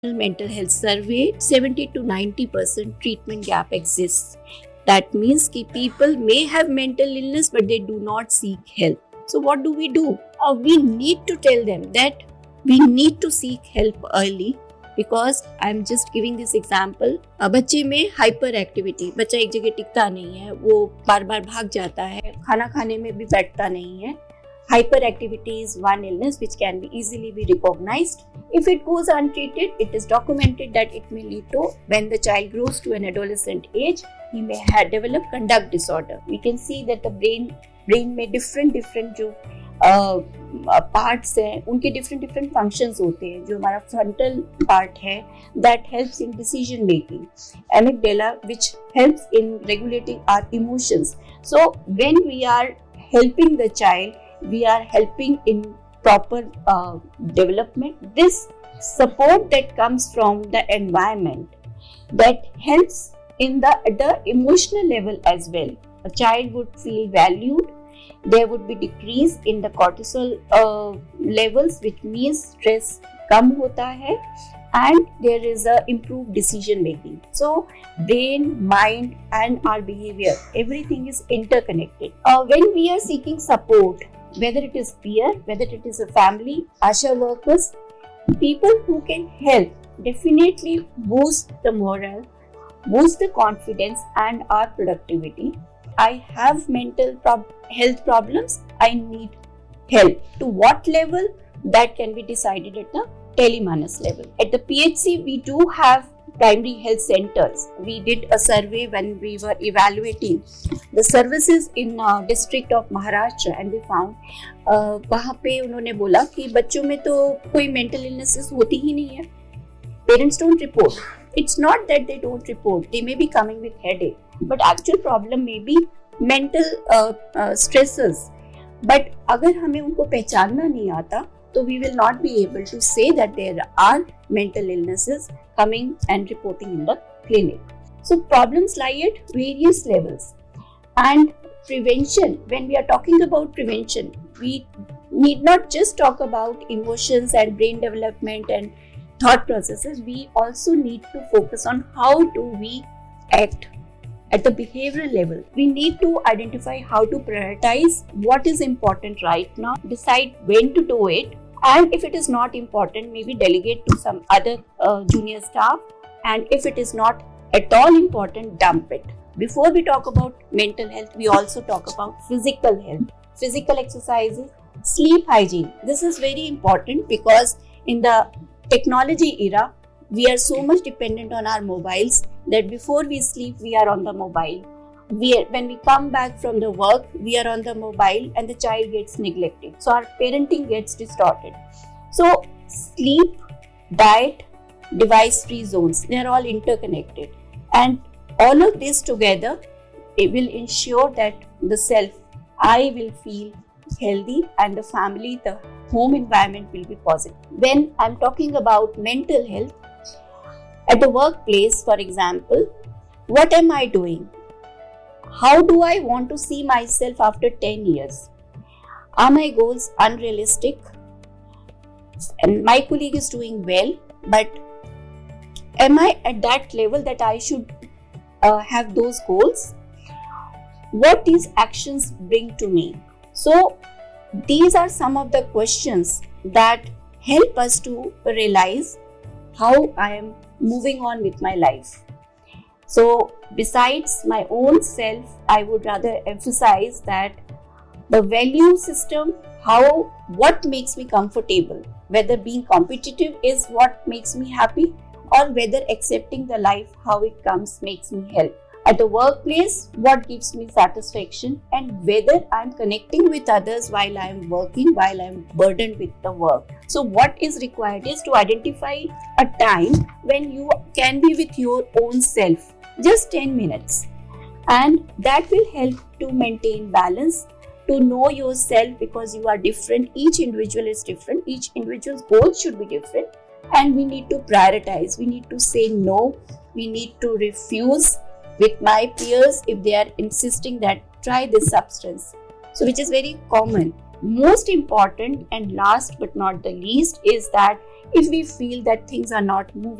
Mental health survey, 70 to 90% treatment gap exists. That means that people may have mental illness but they do not seek help. So what do? We need to tell them that we need to seek help early. Because I am just giving this example. बच्चे में hyper activity, बच्चा एक जगह टिकता नहीं है, वो बार बार भाग जाता है, खाना खाने में भी बैठता नहीं है. Hyperactivity is one illness which can be easily be recognized. If it goes untreated, it is documented that it may lead to, when the child grows to an adolescent age, he may have developed conduct disorder. We can see that the brain में different जो parts हैं, उनके different functions होते हैं. जो हमारा frontal part है, that helps in decision making. Amygdala, which helps in regulating our emotions. So when we are helping the child, we are helping in proper development. This support that comes from the environment, that helps in the emotional level as well. A child would feel valued. There would be decrease in the cortisol levels, which means stress कम होता है, and there is a improved decision making. So brain, mind and our behavior, everything is interconnected. When we are seeking support, whether it is peer, whether it is a family, ASHA workers, people who can help, definitely boost the morale, boost the confidence and our productivity. I have mental health problems, I need help. To what level? That can be decided at the Telemanus level. At the PHC, we do have primary health centers. We did a survey when we were evaluating the services in district of Maharashtra, and we found वहाँ पे उन्होंने बोला कि बच्चों में तो कोई mental illnesses होती ही नहीं है. Parents don't report. It's not that they don't report. They may be coming with headache, but actual problem may be mental stresses. But अगर हमें उनको पहचानना नहीं आता, so we will not be able to say that there are mental illnesses coming and reporting in the clinic. So problems lie at various levels. And prevention, when we are talking about prevention, we need not just talk about emotions and brain development and thought processes. We also need to focus on how do we act at the behavioral level. We need to identify how to prioritize what is important right now, decide when to do it, and if it is not important, maybe delegate to some other junior staff, and if it is not at all important, dump it. Before we talk about mental health, we also talk about physical health, physical exercises, sleep hygiene. This is very important because in the technology era, we are so much dependent on our mobiles that before we sleep, we are on the mobile. When we come back from the work, we are on the mobile and the child gets neglected. So our parenting gets distorted. So sleep, diet, device-free zones, they are all interconnected. And all of this together, it will ensure that the self, I will feel healthy and the family, the home environment will be positive. When I'm talking about mental health, at the workplace, for example, what am I doing? How do I want to see myself after 10 years? Are my goals unrealistic? And my colleague is doing well, but am I at that level that I should have those goals? What these actions bring to me? So these are some of the questions that help us to realize how I am moving on with my life. So besides my own self, I would rather emphasize that the value system, what makes me comfortable, whether being competitive is what makes me happy, or whether accepting the life how it comes makes me help. At the workplace, what gives me satisfaction, and whether I'm connecting with others while I'm working, while I'm burdened with the work. So what is required is to identify a time when you can be with your own self, just 10 minutes. And that will help to maintain balance, to know yourself, because you are different. Each individual is different. Each individual's goals should be different. And we need to prioritize. We need to say no. We need to refuse with my peers if they are insisting that try this substance. So which is very common. Most important and last but not the least is that If we feel that things are not moving